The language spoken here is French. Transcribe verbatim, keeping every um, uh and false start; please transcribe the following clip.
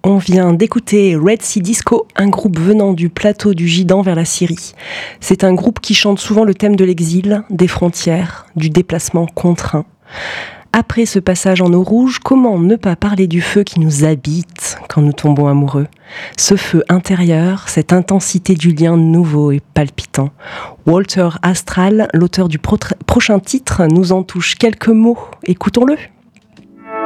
On vient d'écouter Red Sea Disco, un groupe venant du plateau du Gidon vers la Syrie. C'est un groupe qui chante souvent le thème de l'exil, des frontières, du déplacement contraint. Après ce passage en eau rouge, comment ne pas parler du feu qui nous habite quand nous tombons amoureux ? Ce feu intérieur, cette intensité du lien nouveau et palpitant. Walter Astral, l'auteur du pro- prochain titre, nous en touche quelques mots. Écoutons-le.